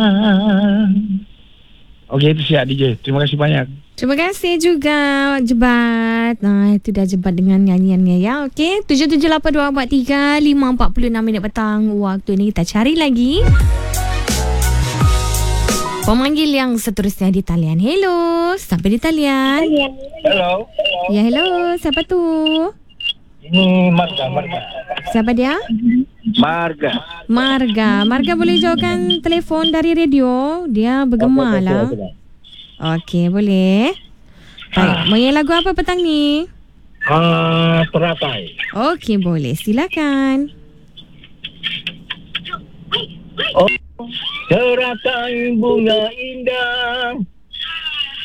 Okey, itu siap DJ. Terima kasih banyak. Terima kasih juga Jebat. Nah, itu dah Jebat dengan nyanyiannya ya. Okey, 778243 5.46 minit petang. Waktu ni kita cari lagi pemanggil yang seterusnya di talian. Hello, sampai di talian. Hello. Ya, hello. Siapa tu? Ini Marga. Siapa dia? Marga boleh jauhkan telefon dari radio. Dia bergema lah. Okey, boleh. Baik, mau nyanyi lagu apa petang ni? Teratai. Okey, boleh. Silakan. Teratai bunga indah